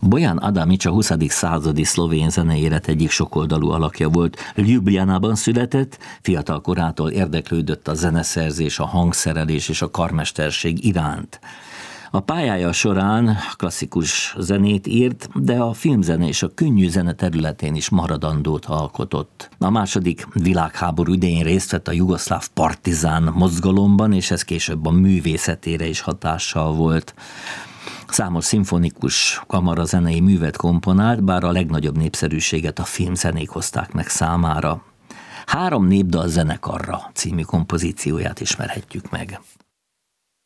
Bojan Adamics a 20. századi szlovén zeneélet egyik sokoldalú alakja volt. Ljubljanában született, fiatal korától érdeklődött a zeneszerzés, a hangszerelés és a karmesterség iránt. A pályája során klasszikus zenét írt, de a filmzene és a könnyű zene területén is maradandót alkotott. A második világháború idején részt vett a jugoszláv partizán mozgalomban, és ez később a művészetére is hatással volt. Számos szimfonikus kamarazenei művet komponált, bár a legnagyobb népszerűséget a filmzenék hozták meg számára. 3 népdal zenekarra című kompozícióját ismerhetjük meg.